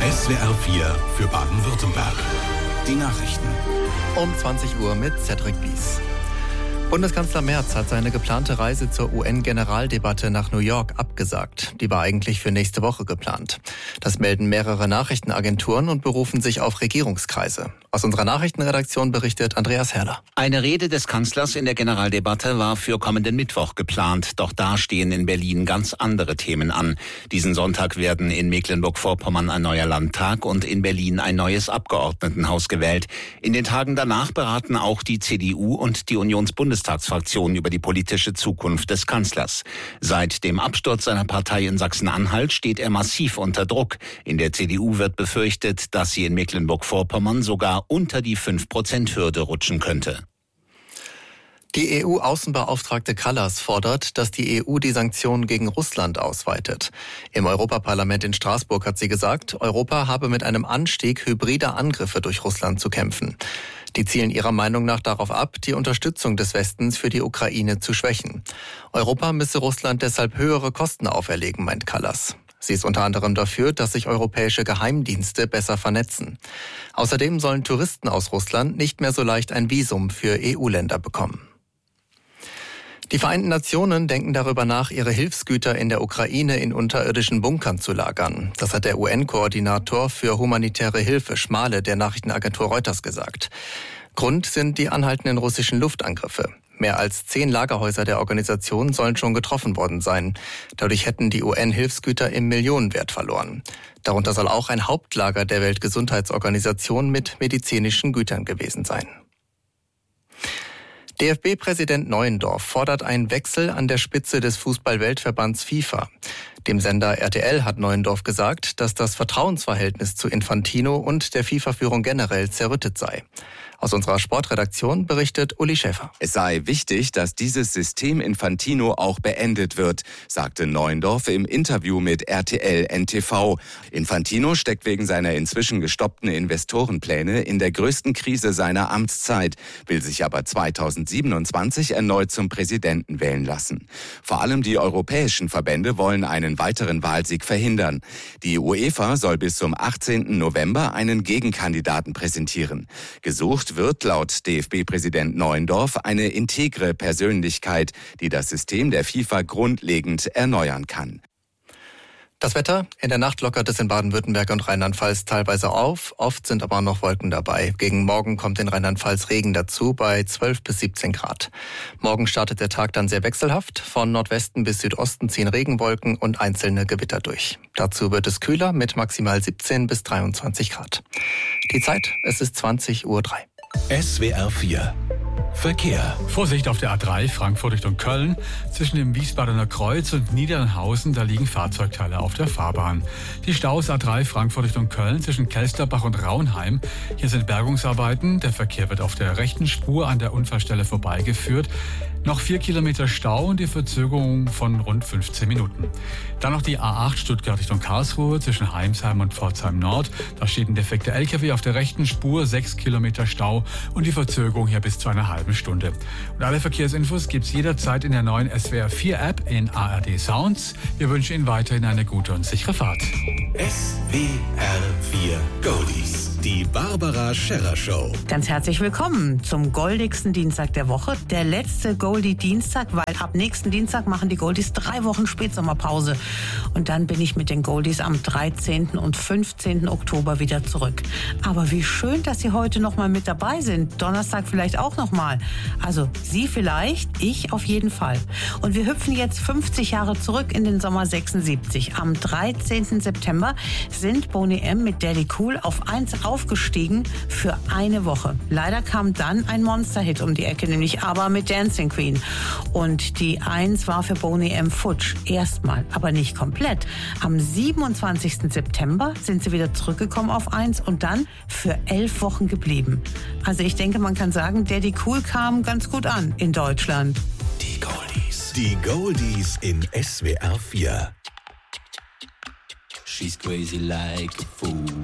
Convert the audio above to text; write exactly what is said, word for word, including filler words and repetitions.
S W R vier für Baden-Württemberg. Die Nachrichten. Um zwanzig Uhr mit Cedric Bies. Bundeskanzler Merz hat seine geplante Reise zur U N-Generaldebatte nach New York abgesagt. Die war eigentlich für nächste Woche geplant. Das melden mehrere Nachrichtenagenturen und berufen sich auf Regierungskreise. Aus unserer Nachrichtenredaktion berichtet Andreas Herrler. Eine Rede des Kanzlers in der Generaldebatte war für kommenden Mittwoch geplant. Doch da stehen in Berlin ganz andere Themen an. Diesen Sonntag werden in Mecklenburg-Vorpommern ein neuer Landtag und in Berlin ein neues Abgeordnetenhaus gewählt. In den Tagen danach beraten auch die C D U und die Unionsbundestagsfraktion über die politische Zukunft des Kanzlers. Seit dem Absturz seiner Partei in Sachsen-Anhalt steht er massiv unter Druck. In der C D U wird befürchtet, dass sie in Mecklenburg-Vorpommern sogar unter die fünf Prozent Hürde rutschen könnte. Die E U-Außenbeauftragte Kallas fordert, dass die E U die Sanktionen gegen Russland ausweitet. Im Europaparlament in Straßburg hat sie gesagt, Europa habe mit einem Anstieg hybrider Angriffe durch Russland zu kämpfen. Die zielen ihrer Meinung nach darauf ab, die Unterstützung des Westens für die Ukraine zu schwächen. Europa müsse Russland deshalb höhere Kosten auferlegen, meint Kallas. Sie ist unter anderem dafür, dass sich europäische Geheimdienste besser vernetzen. Außerdem sollen Touristen aus Russland nicht mehr so leicht ein Visum für E U-Länder bekommen. Die Vereinten Nationen denken darüber nach, ihre Hilfsgüter in der Ukraine in unterirdischen Bunkern zu lagern. Das hat der U N-Koordinator für humanitäre Hilfe, Schmale, der Nachrichtenagentur Reuters gesagt. Grund sind die anhaltenden russischen Luftangriffe. Mehr als zehn Lagerhäuser der Organisation sollen schon getroffen worden sein. Dadurch hätten die U N-Hilfsgüter im Millionenwert verloren. Darunter soll auch ein Hauptlager der Weltgesundheitsorganisation mit medizinischen Gütern gewesen sein. D F B-Präsident Neuendorf fordert einen Wechsel an der Spitze des Fußball-Weltverbands FIFA. Dem Sender R T L hat Neuendorf gesagt, dass das Vertrauensverhältnis zu Infantino und der FIFA-Führung generell zerrüttet sei. Aus unserer Sportredaktion berichtet Uli Schäfer. Es sei wichtig, dass dieses System Infantino auch beendet wird, sagte Neuendorf im Interview mit R T L N T V. Infantino steckt wegen seiner inzwischen gestoppten Investorenpläne in der größten Krise seiner Amtszeit, will sich aber zweitausendsiebenundzwanzig erneut zum Präsidenten wählen lassen. Vor allem die europäischen Verbände wollen einen weiteren Wahlsieg verhindern. Die UEFA soll bis zum achtzehnten November einen Gegenkandidaten präsentieren. Gesucht wird laut D F B-Präsident Neuendorf eine integre Persönlichkeit, die das System der FIFA grundlegend erneuern kann. Das Wetter: In der Nacht lockert es in Baden-Württemberg und Rheinland-Pfalz teilweise auf. Oft sind aber noch Wolken dabei. Gegen Morgen kommt in Rheinland-Pfalz Regen dazu bei zwölf bis siebzehn Grad. Morgen startet der Tag dann sehr wechselhaft. Von Nordwesten bis Südosten ziehen Regenwolken und einzelne Gewitter durch. Dazu wird es kühler mit maximal siebzehn bis dreiundzwanzig Grad. Die Zeit: Es ist zwanzig Uhr drei. S W R vier Verkehr. Vorsicht auf der A drei Frankfurt Richtung Köln. Zwischen dem Wiesbadener Kreuz und Niedernhausen, da liegen Fahrzeugteile auf der Fahrbahn. Die Staus A drei Frankfurt Richtung Köln zwischen Kelsterbach und Raunheim. Hier sind Bergungsarbeiten. Der Verkehr wird auf der rechten Spur an der Unfallstelle vorbeigeführt. Noch vier Kilometer Stau und die Verzögerung von rund fünfzehn Minuten. Dann noch die A acht Stuttgart Richtung Karlsruhe zwischen Heimsheim und Pforzheim Nord. Da steht ein defekter L K W auf der rechten Spur, sechs Kilometer Stau und die Verzögerung hier bis zu einer halben Stunde. Und alle Verkehrsinfos gibt's jederzeit in der neuen S W R vier App in A R D Sounds. Wir wünschen Ihnen weiterhin eine gute und sichere Fahrt. S W R vier Goldies. Die Barbara Scherrer Show. Ganz herzlich willkommen zum goldigsten Dienstag der Woche. Der letzte Goldie-Dienstag, weil ab nächsten Dienstag machen die Goldies drei Wochen Spätsommerpause. Und dann bin ich mit den Goldies am dreizehnten und fünfzehnten Oktober wieder zurück. Aber wie schön, dass Sie heute noch mal mit dabei sind. Donnerstag vielleicht auch noch mal. Also Sie vielleicht, ich auf jeden Fall. Und wir hüpfen jetzt fünfzig Jahre zurück in den Sommer sechsundsiebzig. Am dreizehnten September sind Boney M. mit Daddy Cool auf eins aufgestiegen für eine Woche. Leider kam dann ein Monster-Hit um die Ecke, nämlich aber mit Dancing Queen. Und die eins war für Boney M. futsch. Erstmal, aber nicht komplett. Am siebenundzwanzigsten September sind sie wieder zurückgekommen auf eins und dann für elf Wochen geblieben. Also ich denke, man kann sagen, Daddy Cool kam ganz gut an in Deutschland. Die Goldies. Die Goldies in S W R vier. She's crazy like a fool.